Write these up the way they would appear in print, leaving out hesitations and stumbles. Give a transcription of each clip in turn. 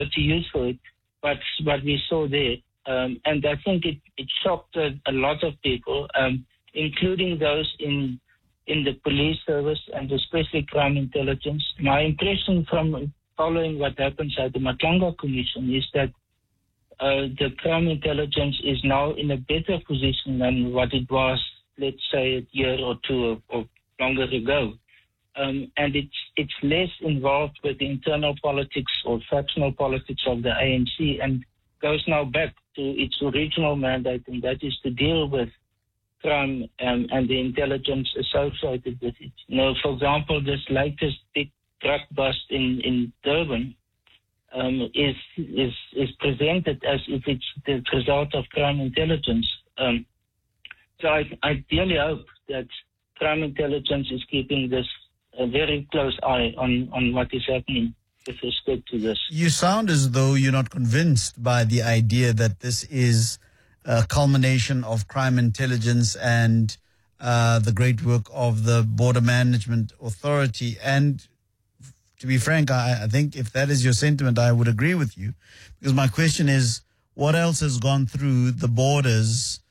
use for it, but what we saw there. And I think it shocked a lot of people, including those in the police service and especially crime intelligence. My impression from following what happens at the Matlanga Commission is that the crime intelligence is now in a better position than what it was, let's say, a year or two or longer ago. And it's less involved with the internal politics or factional politics of the ANC and goes now back to its original mandate, and that is to deal with crime and the intelligence associated with it. You know, for example, this latest big drug bust in Durban is presented as if it's the result of crime intelligence. So I really hope that crime intelligence is keeping this a very close eye on what is happening with respect to this. You sound as though you're not convinced by the idea that this is a culmination of crime intelligence and the great work of the Border Management Authority. And to be frank, I think if that is your sentiment, I would agree with you. Because my question is, what else has gone through the borders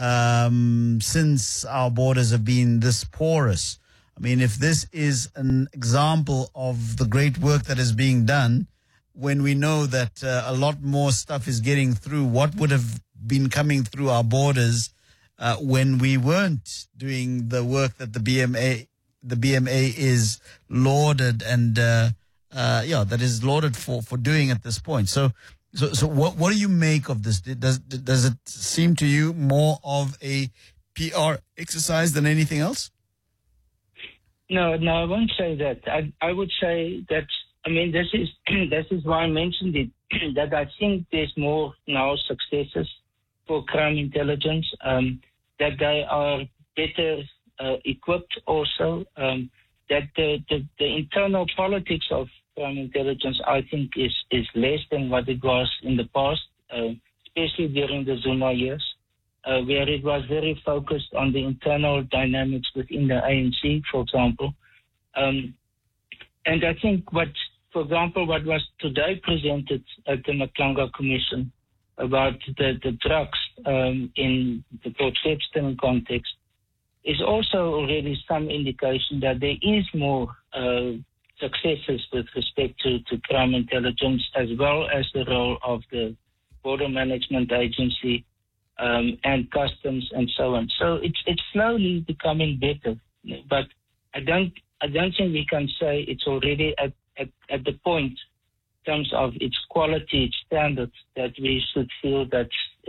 since our borders have been this porous? I mean, if this is an example of the great work that is being done, when we know that a lot more stuff is getting through, what would have been coming through our borders when we weren't doing the work that the BMA is lauded and that is lauded for doing at this point. So what do you make of this? Does it seem to you more of a PR exercise than anything else? No, I won't say that. I would say that, I mean, this is why I mentioned it, that I think there's more now successes for crime intelligence, that they are better equipped also, that the internal politics of crime intelligence, I think, is less than what it was in the past, especially during the Zuma years, where it was very focused on the internal dynamics within the ANC, for example. And I think what was today presented at the Matlanga Commission about the drugs in the Port Shepstone context is also already some indication that there is more successes with respect to crime intelligence, as well as the role of the Border Management Agency and customs and so on. So it's slowly becoming better, but I don't think we can say it's already at the point in terms of its quality, its standards, that we should feel that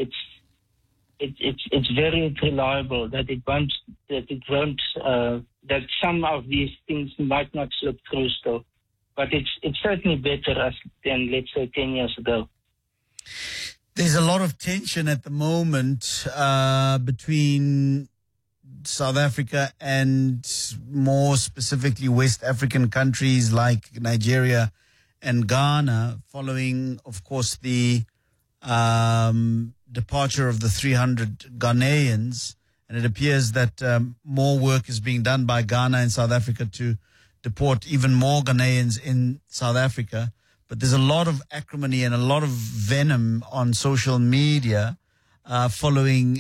it's very reliable, that that some of these things might not slip through still, but it's certainly better than, let's say, 10 years ago. There's a lot of tension at the moment between South Africa and more specifically West African countries like Nigeria and Ghana, following, of course, the departure of the 300 Ghanaians. And it appears that more work is being done by Ghana and South Africa to deport even more Ghanaians in South Africa. But there's a lot of acrimony and a lot of venom on social media following,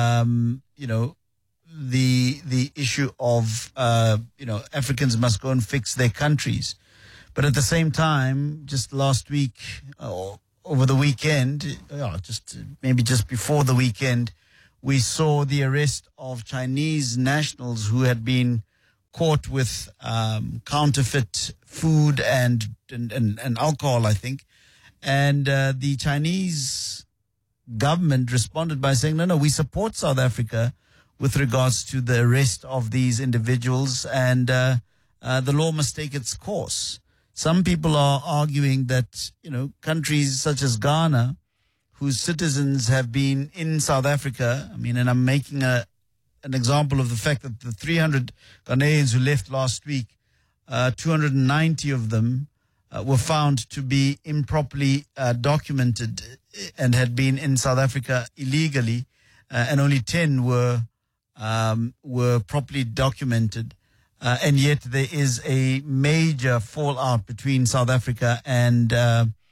the issue of, Africans must go and fix their countries. But at the same time, just last week or over the weekend, just before the weekend, we saw the arrest of Chinese nationals who had been caught with counterfeit food and alcohol, I think. And the Chinese government responded by saying, no, we support South Africa with regards to the arrest of these individuals, and the law must take its course. Some people are arguing that, countries such as Ghana, whose citizens have been in South Africa, and I'm making an example of the fact that the 300 Ghanaians who left last week, 290 of them were found to be improperly documented and had been in South Africa illegally, and only 10 were properly documented. And yet there is a major fallout between South Africa and